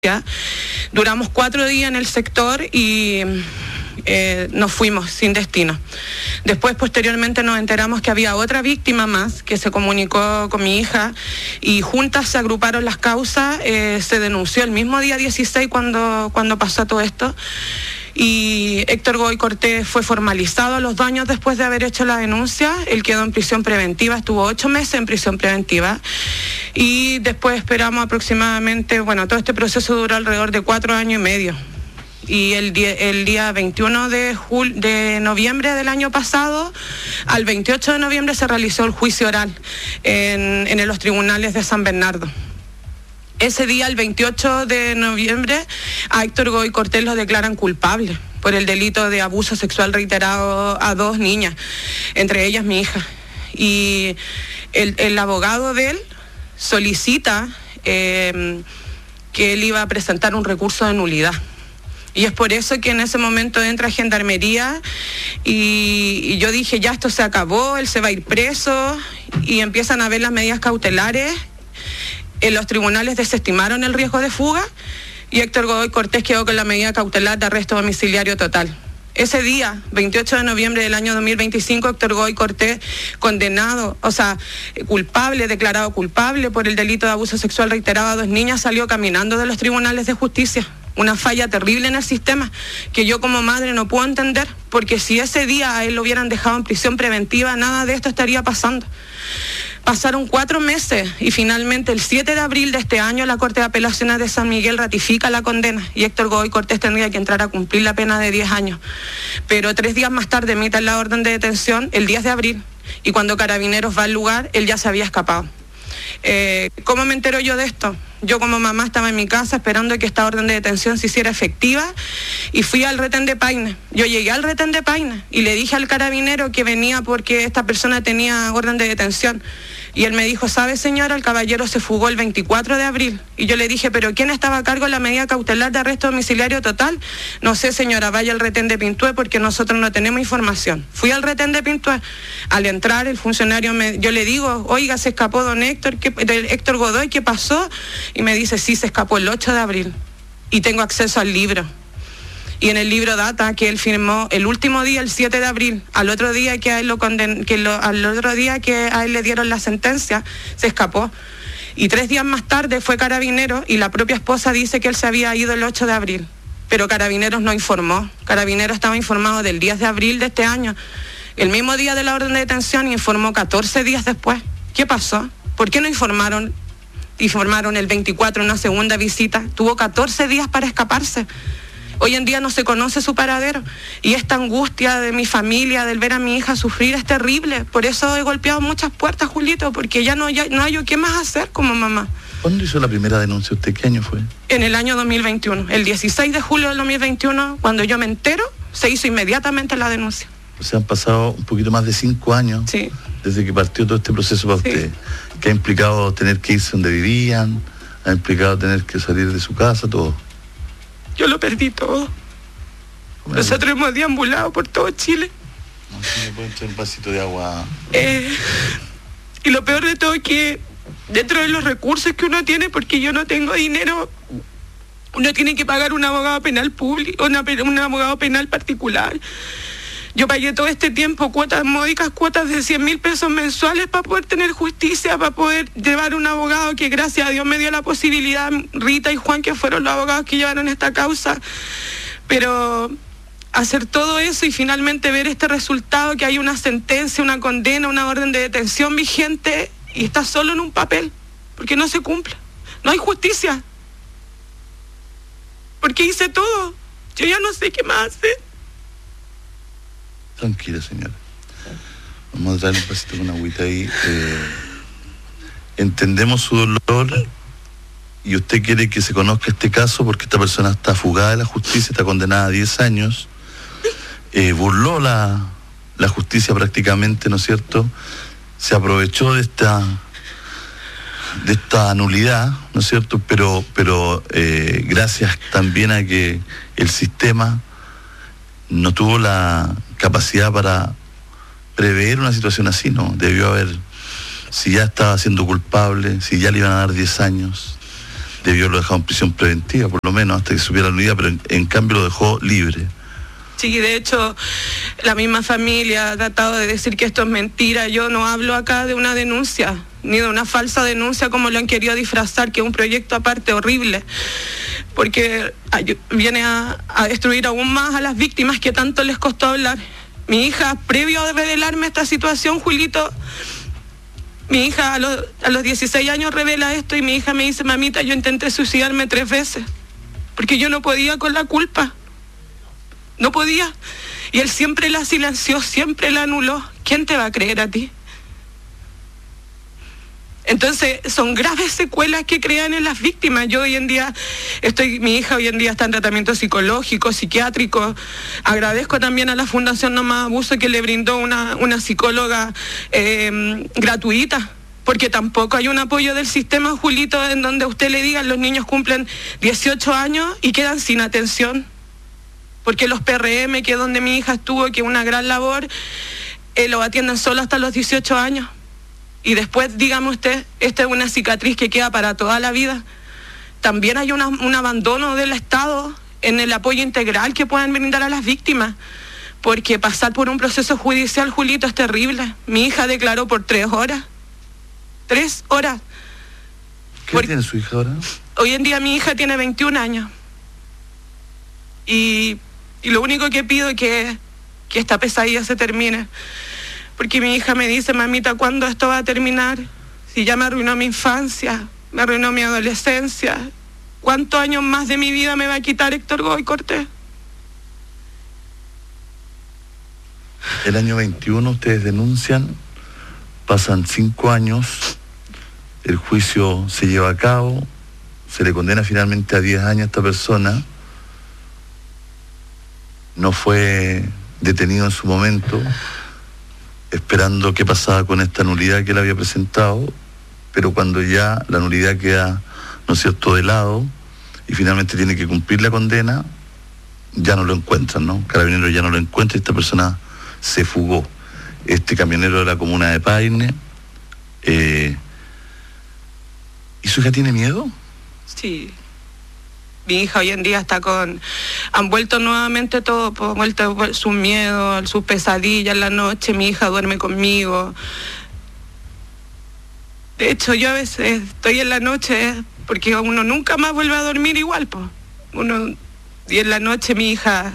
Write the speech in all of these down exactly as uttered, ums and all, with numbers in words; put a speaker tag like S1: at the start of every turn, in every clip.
S1: Duramos cuatro días en el sector y eh, nos fuimos sin destino. Después, posteriormente, nos enteramos que había otra víctima más que se comunicó con mi hija y juntas se agruparon las causas. Eh, se denunció el mismo día dieciséis cuando, cuando pasó todo esto. Y Héctor Godoy Cortés fue formalizado a los dos años después de haber hecho la denuncia. Él quedó en prisión preventiva, estuvo ocho meses en prisión preventiva. Y después esperamos aproximadamente, bueno, todo este proceso duró alrededor de cuatro años y medio. Y el día, el día veintiuno de, jul, de noviembre del año pasado, al veintiocho de noviembre se realizó el juicio oral en, en los tribunales de San Bernardo. Ese día, el veintiocho de noviembre, a Héctor Godoy Cortés lo declaran culpable por el delito de abuso sexual reiterado a dos niñas, entre ellas mi hija. Y el, el abogado de él solicita eh, que él iba a presentar un recurso de nulidad. Y es por eso que en ese momento entra Gendarmería y, y yo dije, ya esto se acabó, él se va a ir preso, y empiezan a ver las medidas cautelares. En los tribunales desestimaron el riesgo de fuga y Héctor Godoy Cortés quedó con la medida cautelar de arresto domiciliario total. Ese día, veintiocho de noviembre del año dos mil veinticinco, Héctor Godoy Cortés, condenado, o sea, culpable, declarado culpable por el delito de abuso sexual reiterado a dos niñas, salió caminando de los tribunales de justicia. Una falla terrible en el sistema que yo como madre no puedo entender, porque si ese día a él lo hubieran dejado en prisión preventiva, nada de esto estaría pasando. Pasaron cuatro meses y finalmente el siete de abril de este año la Corte de Apelaciones de San Miguel ratifica la condena y Héctor Godoy Cortés tendría que entrar a cumplir la pena de diez años. Pero tres días más tarde emiten la orden de detención el diez de abril y cuando Carabineros va al lugar, él ya se había escapado. Eh, ¿Cómo me entero yo de esto? Yo como mamá estaba en mi casa esperando que esta orden de detención se hiciera efectiva y fui al retén de Paine. Yo llegué al retén de Paine y le dije al carabinero que venía porque esta persona tenía orden de detención. Y él me dijo, ¿sabe, señora? El caballero se fugó el veinticuatro de abril. Y yo le dije, ¿pero quién estaba a cargo de la medida cautelar de arresto domiciliario total? No sé, señora, vaya al retén de Pintué porque nosotros no tenemos información. Fui al retén de Pintué. Al entrar, el funcionario, me, yo le digo, oiga, se escapó don Héctor, ¿qué, Héctor Godoy, ¿qué pasó? Y me dice, sí, se escapó el ocho de abril. Y tengo acceso al libro. Y en el libro data que él firmó el último día, el siete de abril, al otro día que a él lo conden, que lo, al otro día que a él le dieron la sentencia, se escapó. Y tres días más tarde fue Carabinero y la propia esposa dice que él se había ido el ocho de abril. Pero Carabineros no informó. Carabineros estaba informado del diez de abril de este año. El mismo día de la orden de detención informó catorce días después. ¿Qué pasó? ¿Por qué no informaron? Informaron el veinticuatro una segunda visita. Tuvo catorce días para escaparse. Hoy en día no se conoce su paradero y esta angustia de mi familia, del ver a mi hija sufrir, es terrible. Por eso he golpeado muchas puertas, Julito, porque ya no, ya, no hay qué más hacer como mamá.
S2: ¿Cuándo hizo la primera denuncia usted? ¿Qué año fue?
S1: En el año dos mil veintiuno. El dieciséis de julio del dos mil veintiuno, cuando yo me entero, se hizo inmediatamente la denuncia.
S2: O sea, han pasado un poquito más de cinco años
S1: sí.
S2: desde que partió todo este proceso para sí. usted, que ha implicado tener que irse donde vivían, ha implicado tener que salir de su casa, todo.
S1: Yo lo perdí todo. Bueno. Nosotros hemos deambulado por todo Chile.
S2: No, si me pueden echar un vasito de agua.
S1: Eh, y lo peor de todo es que dentro de los recursos que uno tiene, porque yo no tengo dinero, uno tiene que pagar un abogado penal público, una, un abogado penal particular. Yo pagué todo este tiempo cuotas, módicas cuotas de cien mil pesos mensuales para poder tener justicia, para poder llevar un abogado que gracias a Dios me dio la posibilidad, Rita y Juan, que fueron los abogados que llevaron esta causa. Pero hacer todo eso y finalmente ver este resultado, que hay una sentencia, una condena, una orden de detención vigente y está solo en un papel, porque no se cumple. No hay justicia. Porque hice todo. Yo ya no sé qué más hacer.
S2: Tranquila, señora. Vamos a traer un vasito con agüita ahí. Eh, entendemos su dolor y usted quiere que se conozca este caso porque esta persona está fugada de la justicia, está condenada a diez años, eh, burló la, la justicia prácticamente, ¿no es cierto? Se aprovechó de esta de esta nulidad, ¿no es cierto? Pero, pero eh, gracias también a que el sistema no tuvo la capacidad para prever una situación así, ¿no? Debió haber, si ya estaba siendo culpable, si ya le iban a dar diez años, debió haberlo dejado en prisión preventiva, por lo menos, hasta que supiera la unidad, pero en, en cambio lo dejó libre.
S1: Sí, de hecho, la misma familia ha tratado de decir que esto es mentira. Yo no hablo acá de una denuncia, ni de una falsa denuncia como lo han querido disfrazar, que es un proyecto aparte horrible, porque viene a, a destruir aún más a las víctimas que tanto les costó hablar. Mi hija, previo a revelarme esta situación, Julito, mi hija a los, a los dieciséis años revela esto y mi hija me dice: mamita, yo intenté suicidarme tres veces, porque yo no podía con la culpa. No podía. Y él siempre la silenció, siempre la anuló. ¿Quién te va a creer a ti? Entonces, son graves secuelas que crean en las víctimas. Yo hoy en día, estoy, mi hija hoy en día está en tratamiento psicológico, psiquiátrico. Agradezco también a la Fundación No Más Abuso que le brindó una, una psicóloga eh, gratuita, porque tampoco hay un apoyo del sistema, Julito, en donde usted le diga: los niños cumplen dieciocho años y quedan sin atención. Porque los P R M, que es donde mi hija estuvo, que es una gran labor, eh, lo atienden solo hasta los dieciocho años. Y después, dígame usted, esta es una cicatriz que queda para toda la vida. También hay una, un abandono del Estado en el apoyo integral que puedan brindar a las víctimas. Porque pasar por un proceso judicial, Julito, es terrible. Mi hija declaró por tres horas. Tres horas.
S2: ¿Qué por... tiene su hija ahora?
S1: Hoy en día mi hija tiene veintiún años. Y... Y lo único que pido es que, que esta pesadilla se termine. Porque mi hija me dice: mamita, ¿cuándo esto va a terminar? Si ya me arruinó mi infancia, me arruinó mi adolescencia. ¿Cuántos años más de mi vida me va a quitar Héctor Godoy Cortés?
S2: El año veintiuno ustedes denuncian, pasan cinco años, el juicio se lleva a cabo, se le condena finalmente a diez años a esta persona. No fue detenido en su momento, esperando qué pasaba con esta nulidad que él había presentado, pero cuando ya la nulidad queda, ¿no es cierto?, de lado, y finalmente tiene que cumplir la condena, ya no lo encuentran, ¿no? Carabineros ya no lo encuentra, esta persona se fugó. Este camionero de la comuna de Paine. Eh, ¿Y su hija tiene miedo?
S1: Sí. Mi hija hoy en día está con... Han vuelto nuevamente todo, pues, vuelto sus miedos, sus pesadillas en la noche. Mi hija duerme conmigo. De hecho, yo a veces estoy en la noche, porque uno nunca más vuelve a dormir igual, pues. Uno... Y en la noche mi hija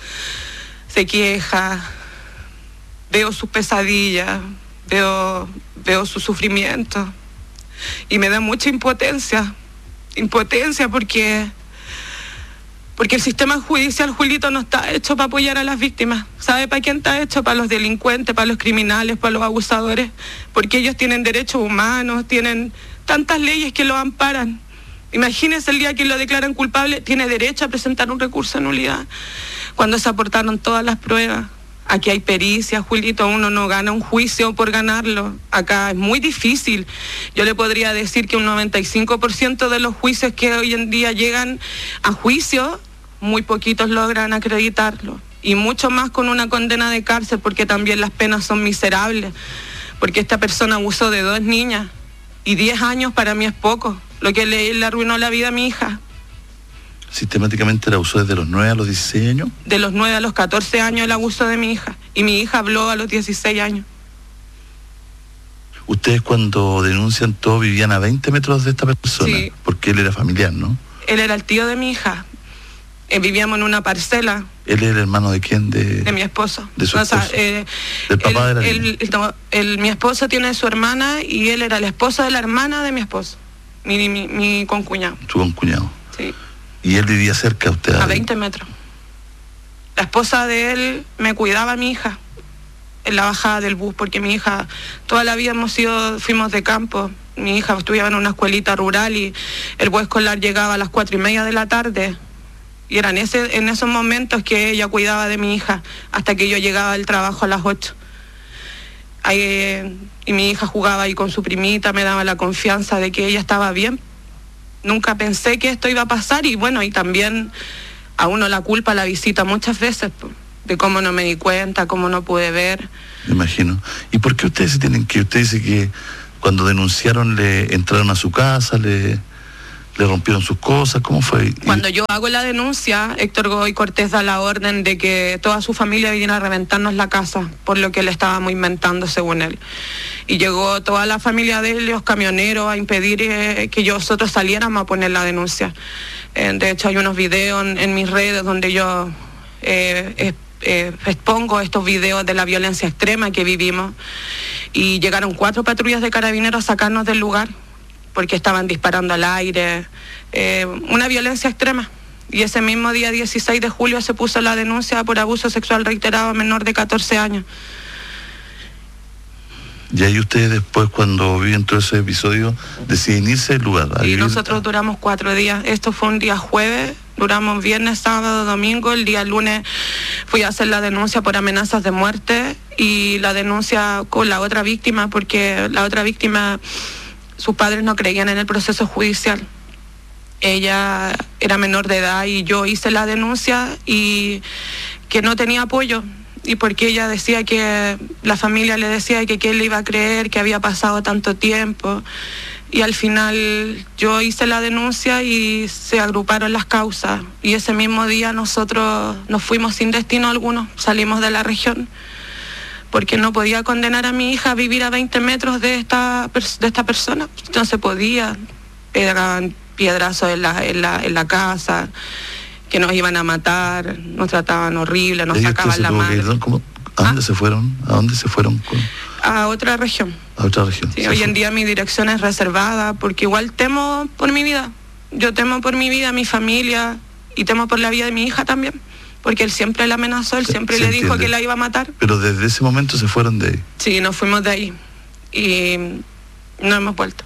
S1: se queja, veo sus pesadillas, veo, veo su sufrimiento. Y me da mucha impotencia. Impotencia porque... Porque el sistema judicial, Julito, no está hecho para apoyar a las víctimas. ¿Sabe para quién está hecho? Para los delincuentes, para los criminales, para los abusadores. Porque ellos tienen derechos humanos, tienen tantas leyes que lo amparan. Imagínese el día que lo declaran culpable, tiene derecho a presentar un recurso de nulidad. Cuando se aportaron todas las pruebas. Aquí hay pericia, Julito, uno no gana un juicio por ganarlo. Acá es muy difícil. Yo le podría decir que un noventa y cinco por ciento de los juicios que hoy en día llegan a juicio, muy poquitos logran acreditarlo. Y mucho más con una condena de cárcel, porque también las penas son miserables. Porque esta persona abusó de dos niñas. Y diez años para mí es poco. Lo que le, le arruinó la vida a mi hija.
S2: ¿Sistemáticamente el abuso desde los nueve a los dieciséis años?
S1: De los nueve a los catorce años el abuso de mi hija. Y mi hija habló a los dieciséis años.
S2: Ustedes cuando denuncian todo vivían a veinte metros de esta persona.
S1: Sí.
S2: Porque él era familiar, ¿no?
S1: Él era el tío de mi hija. Eh, vivíamos en una parcela.
S2: ¿Él era el hermano de quién? De,
S1: de mi esposo.
S2: ¿De su esposo?
S1: O sea, eh,
S2: ¿Del papá
S1: él,
S2: de la
S1: él,
S2: niña?
S1: él, no, él, mi esposo tiene su hermana y él era el esposo de la hermana de mi esposo. Mi, mi, mi concuñado.
S2: Su concuñado.
S1: Sí.
S2: ¿Y él vivía cerca de usted?
S1: A veinte metros. La esposa de él me cuidaba a mi hija en la bajada del bus, porque mi hija, toda la vida hemos sido, fuimos de campo. Mi hija estudiaba en una escuelita rural y el bus escolar llegaba a las cuatro y media de la tarde. Y eran ese, en esos momentos que ella cuidaba de mi hija, hasta que yo llegaba del trabajo a las ocho. Ahí, eh, y mi hija jugaba ahí con su primita, me daba la confianza de que ella estaba bien. Nunca pensé que esto iba a pasar y bueno, y también a uno la culpa la visita muchas veces, de cómo no me di cuenta, cómo no pude ver.
S2: Me imagino. ¿Y por qué ustedes se tienen que, usted dice que cuando denunciaron le entraron a su casa, le, le rompieron sus cosas? ¿Cómo fue?
S1: Cuando yo hago la denuncia, Héctor Godoy Cortés da la orden de que toda su familia viniera a reventarnos la casa, por lo que él estábamos inventando, según él. Y llegó toda la familia de él, los camioneros, a impedir eh, que nosotros saliéramos a poner la denuncia. Eh, de hecho, hay unos videos en, en mis redes donde yo eh, eh, eh, expongo estos videos de la violencia extrema que vivimos. Y llegaron cuatro patrullas de carabineros a sacarnos del lugar, porque estaban disparando al aire, eh, una violencia extrema. Y ese mismo día, dieciséis de julio, se puso la denuncia por abuso sexual reiterado a menor de catorce años.
S2: Y ahí ustedes después, cuando viven todo ese episodio, deciden irse del lugar.
S1: Y vivir... nosotros duramos cuatro días. Esto fue un día jueves, duramos viernes, sábado, domingo. El día lunes fui a hacer la denuncia por amenazas de muerte y la denuncia con la otra víctima, porque la otra víctima, sus padres no creían en el proceso judicial. Ella era menor de edad y yo hice la denuncia y que no tenía apoyo. Y porque ella decía que la familia le decía que quién le iba a creer, que había pasado tanto tiempo. Y al final yo hice la denuncia y se agruparon las causas. Y ese mismo día nosotros nos fuimos sin destino alguno, salimos de la región. Porque no podía condenar a mi hija a vivir a veinte metros de esta, de esta persona. No se podía. Pegaban piedrazos en la, en la, en la casa, que nos iban a matar, nos trataban horrible, nos sacaban la madre.
S2: ¿Cómo? ¿A dónde ¿Ah? se fueron? ¿A dónde se fueron?
S1: A otra región.
S2: A otra región.
S1: Sí, hoy fue. En día mi dirección es reservada porque igual temo por mi vida. Yo temo por mi vida, mi familia y temo por la vida de mi hija también. Porque él siempre la amenazó, él siempre le dijo que la iba a matar.
S2: Pero desde ese momento se fueron de ahí.
S1: Sí, nos fuimos de ahí y no hemos vuelto.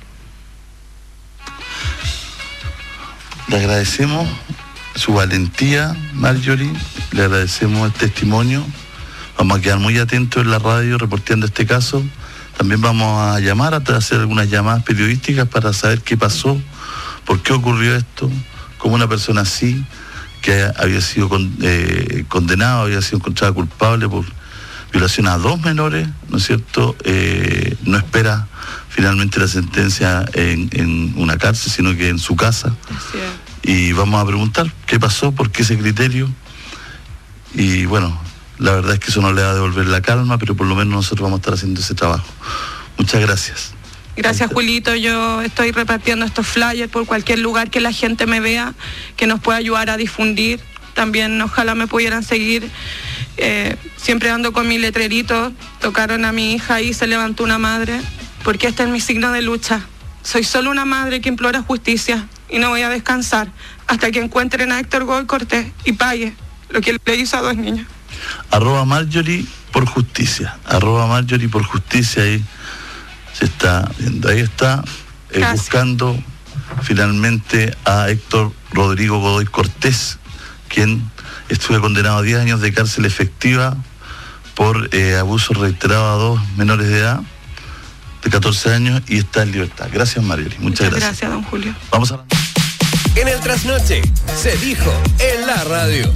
S2: Le agradecemos su valentía, Marjorie, le agradecemos el testimonio. Vamos a quedar muy atentos en la radio reporteando este caso. También vamos a llamar, a hacer algunas llamadas periodísticas para saber qué pasó, por qué ocurrió esto, cómo una persona así, que había sido con, eh, condenado, había sido encontrada culpable por violación a dos menores, ¿no es cierto?, eh, no espera finalmente la sentencia en, en una cárcel, sino que en su casa.
S1: Así es.
S2: Y vamos a preguntar qué pasó, por qué ese criterio. Y bueno, la verdad es que eso no le va a devolver la calma, pero por lo menos nosotros vamos a estar haciendo ese trabajo. Muchas gracias.
S1: Gracias, Julito. Yo estoy repartiendo estos flyers por cualquier lugar que la gente me vea, que nos pueda ayudar a difundir. También ojalá me pudieran seguir. Eh, siempre ando con mi letrerito. Tocaron a mi hija y se levantó una madre, porque este es mi signo de lucha. Soy solo una madre que implora justicia y no voy a descansar hasta que encuentren a Héctor Godoy Cortés y pague lo que le hizo a dos niños.
S2: Arroba Marjorie por justicia. Arroba Marjorie por justicia. Ahí se está viendo. Ahí está eh, buscando finalmente a Héctor Rodrigo Godoy Cortés, quien estuvo condenado a diez años de cárcel efectiva por eh, abuso reiterado a dos menores de edad de catorce años y está en libertad. Gracias, Marjorie. Muchas,
S1: Muchas
S2: gracias.
S1: Gracias, don Julio.
S2: Vamos a...
S3: En el Trasnoche se dijo en la radio.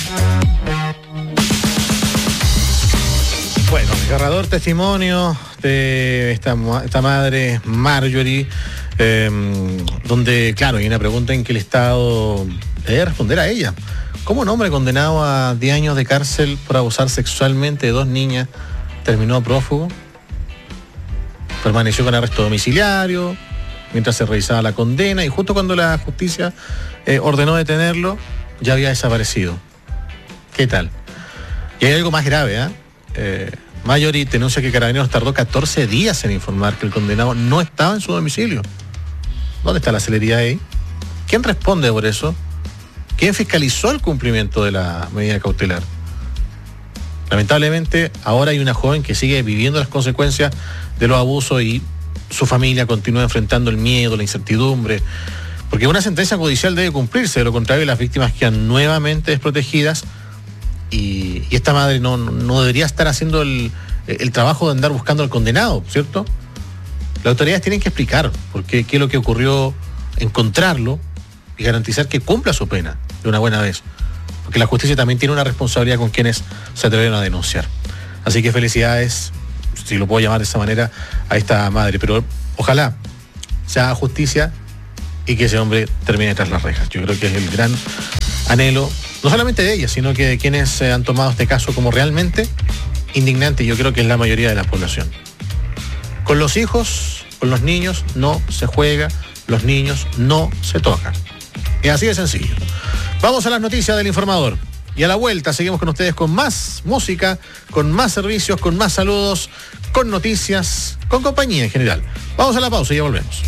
S4: Bueno, desgarrador testimonio de esta, esta madre Marjorie, eh, donde, claro, hay una pregunta en que el Estado debe responder a ella. ¿Cómo un hombre condenado a diez años de cárcel por abusar sexualmente de dos niñas terminó prófugo? Permaneció con arresto domiciliario mientras se revisaba la condena y justo cuando la justicia eh, ordenó detenerlo, ya había desaparecido. ¿Qué tal? Y hay algo más grave, ¿eh? Eh, Marjorie denuncia que Carabineros tardó catorce días en informar que el condenado no estaba en su domicilio. ¿Dónde está la celeridad ahí? ¿Quién responde por eso? ¿Quién fiscalizó el cumplimiento de la medida cautelar? Lamentablemente, ahora hay una joven que sigue viviendo las consecuencias de los abusos y su familia continúa enfrentando el miedo, la incertidumbre, porque una sentencia judicial debe cumplirse, de lo contrario las víctimas quedan nuevamente desprotegidas y, y esta madre no, no debería estar haciendo el, el trabajo de andar buscando al condenado, ¿cierto? Las autoridades tienen que explicar por qué, qué es lo que ocurrió, encontrarlo y garantizar que cumpla su pena de una buena vez, porque la justicia también tiene una responsabilidad con quienes se atrevieron a denunciar. Así que felicidades, si lo puedo llamar de esa manera, a esta madre, pero ojalá se haga justicia y que ese hombre termine tras las rejas. Yo creo que es el gran anhelo, no solamente de ella, sino que de quienes eh, han tomado este caso como realmente indignante. Yo creo que es la mayoría de la población. Con los hijos, con los niños, no se juega, los niños no se tocan. Es así de sencillo. Vamos a las noticias del Informador. Y a la vuelta seguimos con ustedes con más música, con más servicios, con más saludos, con noticias, con compañía en general. Vamos a la pausa y ya volvemos.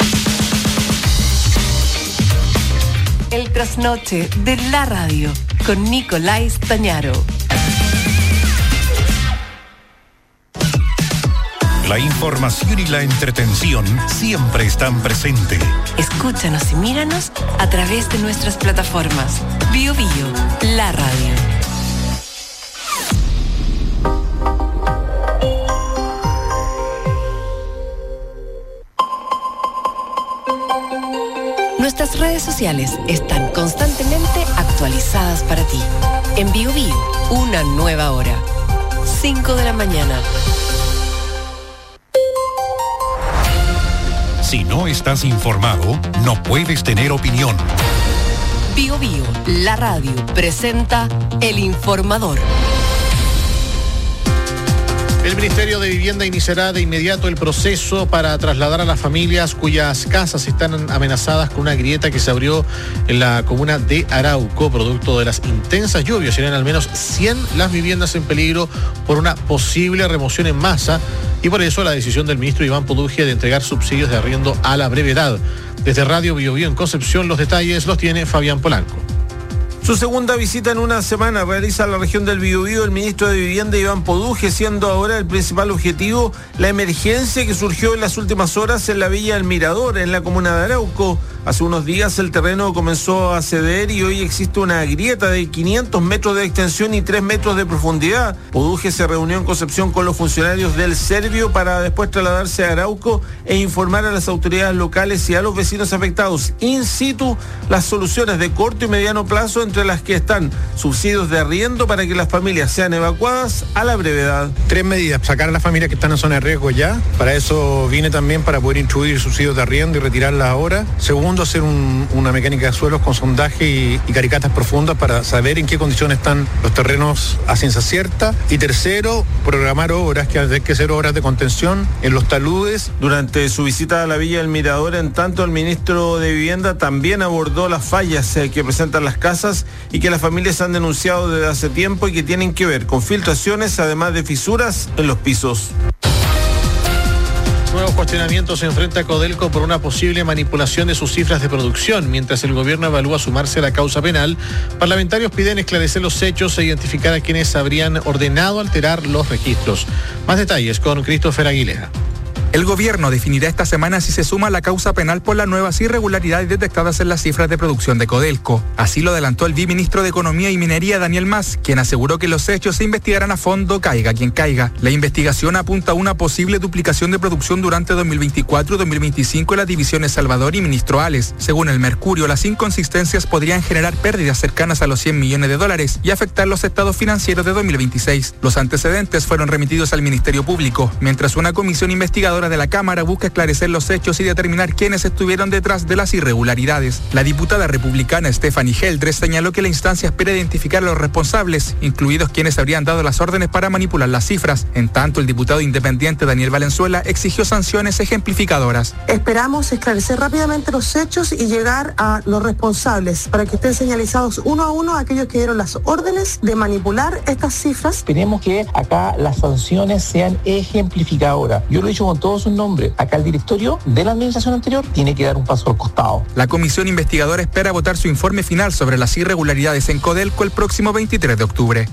S5: El trasnoche de la radio con Nicolás Tañaro.
S6: La información y la entretención siempre están presentes.
S5: Escúchanos y míranos a través de nuestras plataformas. Bio Bio, la radio. Nuestras redes sociales están constantemente actualizadas para ti. En Bio Bio, una nueva hora. cinco de la mañana.
S6: Si no estás informado, no puedes tener opinión.
S5: Bio Bio, la radio, presenta El Informador.
S4: El Ministerio de Vivienda iniciará de inmediato el proceso para trasladar a las familias cuyas casas están amenazadas con una grieta que se abrió en la comuna de Arauco, producto de las intensas lluvias. Serán al menos cien las viviendas en peligro por una posible remoción en masa, y por eso la decisión del ministro Iván Poduge de entregar subsidios de arriendo a la brevedad. Desde Radio Bio Bio en Concepción, los detalles los tiene Fabián Polanco.
S7: Su segunda visita en una semana realiza la región del Biobío el ministro de Vivienda Iván Poduge, siendo ahora el principal objetivo la emergencia que surgió en las últimas horas en la Villa El Mirador, en la comuna de Arauco. Hace unos días el terreno comenzó a ceder y hoy existe una grieta de quinientos metros de extensión y tres metros de profundidad. Poduge se reunió en Concepción con los funcionarios del Servio para después trasladarse a Arauco e informar a las autoridades locales y a los vecinos afectados in situ las soluciones de corto y mediano plazo, entre las que están subsidios de arriendo para que las familias sean evacuadas a la brevedad.
S8: Tres medidas: sacar a las familias que están en zona de riesgo ya, para eso vine también para poder introducir subsidios de arriendo y retirarlas ahora. Segundo, hacer un, una mecánica de suelos con sondaje y, y caricatas profundas para saber en qué condiciones están los terrenos a ciencia cierta. Y tercero, programar obras, que hay que hacer obras de contención en los taludes.
S7: Durante su visita a la Villa El Mirador, en tanto, el ministro de Vivienda también abordó las fallas eh, que presentan las casas y que las familias han denunciado desde hace tiempo y que tienen que ver con filtraciones, además de fisuras en los pisos.
S4: Nuevos cuestionamientos se enfrenta Codelco por una posible manipulación de sus cifras de producción. Mientras el gobierno evalúa sumarse a la causa penal, parlamentarios piden esclarecer los hechos e identificar a quienes habrían ordenado alterar los registros. Más detalles con Christopher Aguilera.
S9: El gobierno definirá esta semana si se suma a la causa penal por las nuevas irregularidades detectadas en las cifras de producción de Codelco. Así lo adelantó el viceministro de Economía y Minería, Daniel Mas, quien aseguró que los hechos se investigarán a fondo, caiga quien caiga. La investigación apunta a una posible duplicación de producción durante dos mil veinticuatro y dos mil veinticinco en las divisiones Salvador y Ministro Ales. Según el Mercurio, las inconsistencias podrían generar pérdidas cercanas a los cien millones de dólares y afectar los estados financieros de dos mil veintiséis. Los antecedentes fueron remitidos al Ministerio Público, mientras una comisión investigadora de la Cámara busca esclarecer los hechos y determinar quiénes estuvieron detrás de las irregularidades. La diputada republicana Stephanie Heldres señaló que la instancia espera identificar a los responsables, incluidos quienes habrían dado las órdenes para manipular las cifras. En tanto, el diputado independiente Daniel Valenzuela exigió sanciones ejemplificadoras.
S10: Esperamos esclarecer rápidamente los hechos y llegar a los responsables para que estén señalizados uno a uno aquellos que dieron las órdenes de manipular estas cifras.
S11: Esperemos que acá las sanciones sean ejemplificadoras. Yo lo he dicho con todos sus nombres. Acá el directorio de la administración anterior tiene que dar un paso al costado.
S9: La comisión investigadora espera votar su informe final sobre las irregularidades en Codelco el próximo veintitrés de octubre.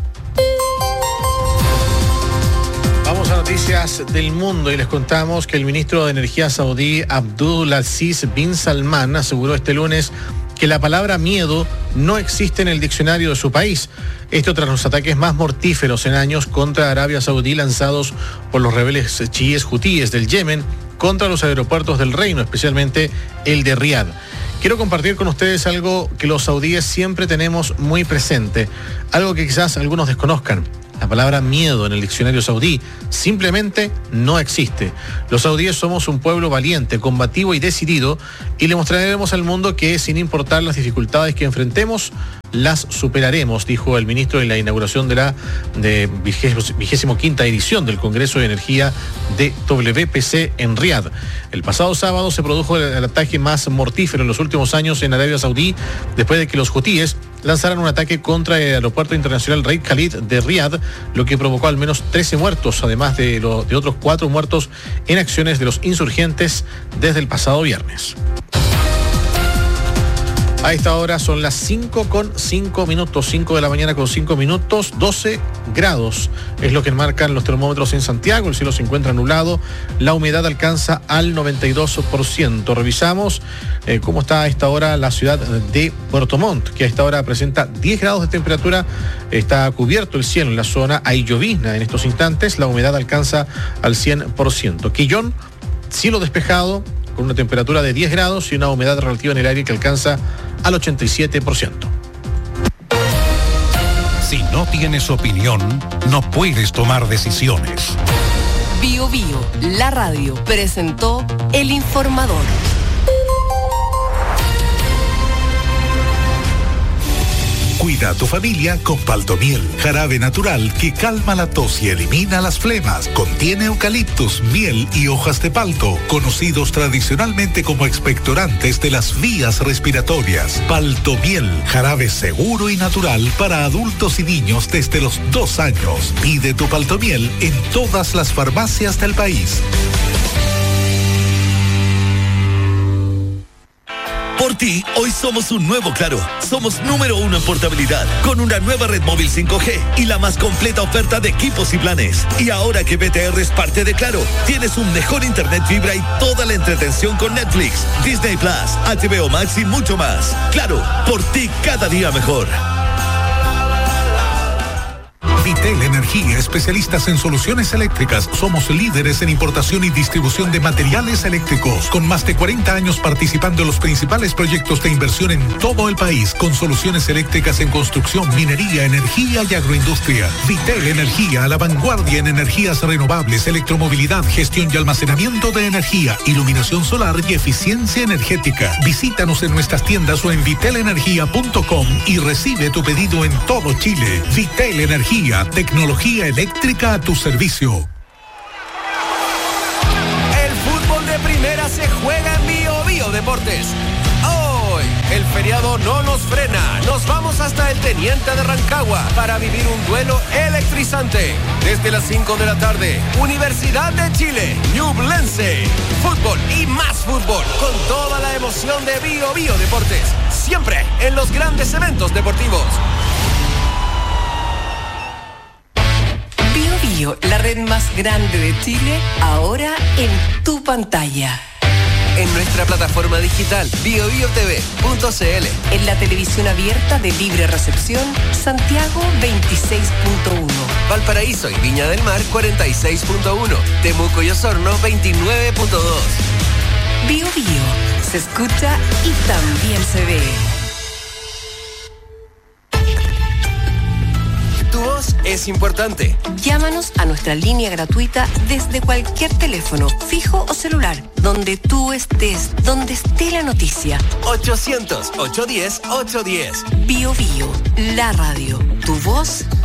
S4: Vamos a noticias del mundo y les contamos que el ministro de Energía saudí Abdulaziz bin Salman aseguró este lunes que la palabra miedo no existe en el diccionario de su país. Esto tras los ataques más mortíferos en años contra Arabia Saudí lanzados por los rebeldes chiíes hutíes del Yemen contra los aeropuertos del reino, especialmente el de Riad. Quiero compartir con ustedes algo que los saudíes siempre tenemos muy presente, algo que quizás algunos desconozcan. La palabra miedo en el diccionario saudí simplemente no existe. Los saudíes somos un pueblo valiente, combativo y decidido, y le mostraremos al mundo que sin importar las dificultades que enfrentemos, las superaremos, dijo el ministro en la inauguración de la de vigésimo quinta edición del Congreso de Energía de W P C en Riad. El pasado sábado se produjo el, el ataque más mortífero en los últimos años en Arabia Saudí, después de que los hutíes lanzaran un ataque contra el aeropuerto internacional Reid Khalid de Riad, lo que provocó al menos trece muertos, además de, lo, de otros cuatro muertos en acciones de los insurgentes desde el pasado viernes. A esta hora son las cinco con cinco minutos, cinco de la mañana con cinco minutos, doce grados es lo que marcan los termómetros en Santiago. El cielo se encuentra nublado, la humedad alcanza al noventa y dos por ciento. Revisamos eh, cómo está a esta hora la ciudad de Puerto Montt, que a esta hora presenta diez grados de temperatura, está cubierto el cielo en la zona, hay llovizna en estos instantes, la humedad alcanza al cien por ciento. Quillón, cielo despejado, con una temperatura de diez grados y una humedad relativa en el aire que alcanza al ochenta y siete por ciento.
S6: Si no tienes opinión, no puedes tomar decisiones.
S5: Bio Bio, la radio, presentó El Informador.
S6: Cuida a tu familia con Paltomiel, jarabe natural que calma la tos y elimina las flemas. Contiene eucaliptus, miel y hojas de palto, conocidos tradicionalmente como expectorantes de las vías respiratorias. Paltomiel, jarabe seguro y natural para adultos y niños desde los dos años. Pide tu Paltomiel en todas las farmacias del país.
S12: Por ti, hoy somos un nuevo Claro. Somos número uno en portabilidad, con una nueva red móvil cinco G y la más completa oferta de equipos y planes. Y ahora que B T R es parte de Claro, tienes un mejor internet fibra y toda la entretención con Netflix, Disney Plus, H B O Max y mucho más. Claro, por ti cada día mejor.
S6: Vitel Energía, especialistas en soluciones eléctricas. Somos líderes en importación y distribución de materiales eléctricos, con más de cuarenta años participando en los principales proyectos de inversión en todo el país, con soluciones eléctricas en construcción, minería, energía y agroindustria. Vitel Energía, a la vanguardia en energías renovables, electromovilidad, gestión y almacenamiento de energía, iluminación solar y eficiencia energética. Visítanos en nuestras tiendas o en vitel energía punto com y recibe tu pedido en todo Chile. Vitel Energía, tecnología eléctrica a tu servicio.
S3: El fútbol de primera se juega en Bio Bio Deportes. Hoy, el feriado no nos frena. Nos vamos hasta el Teniente de Rancagua para vivir un duelo electrizante. Desde las cinco de la tarde, Universidad de Chile, Ñublense. Fútbol y más fútbol, con toda la emoción de Bio Bio Deportes. Siempre en los grandes eventos deportivos.
S5: Bio Bio, la red más grande de Chile, ahora en tu pantalla.
S3: En nuestra plataforma digital bio bio t v punto c l.
S5: En la televisión abierta de libre recepción, Santiago veintiséis punto uno.
S3: Valparaíso y Viña del Mar cuarenta y seis punto uno. Temuco y Osorno veintinueve punto dos.
S5: Bio Bio, se escucha y también se ve.
S3: Tu voz es importante.
S5: Llámanos a nuestra línea gratuita desde cualquier teléfono, fijo o celular, donde tú estés, donde esté la noticia.
S3: ochocientos, ochocientos diez, ochocientos diez.
S5: Bio Bio, la radio. Tu voz